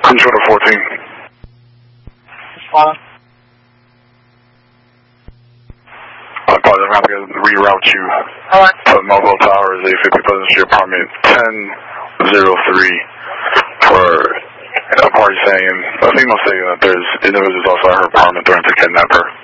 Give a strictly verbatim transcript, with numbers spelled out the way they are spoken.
Control to fourteen. Fine. I apologize, I'm going to reroute you. Alright. To Mobile Towers, eight fifty Pleasant Street, apartment ten oh three for a party saying, a female saying that there's individuals outside her apartment threatening to kidnap her.